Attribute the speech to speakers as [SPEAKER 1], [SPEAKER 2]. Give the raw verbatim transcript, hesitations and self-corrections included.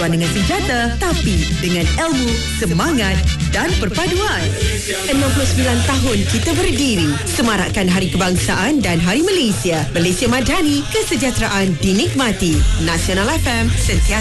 [SPEAKER 1] dengan senjata, tapi dengan ilmu, semangat dan perpaduan. enam puluh sembilan tahun kita berdiri, semarakkan Hari Kebangsaan dan Hari Malaysia. Malaysia Madani, kesejahteraan dinikmati. Nasional F M, sentiasa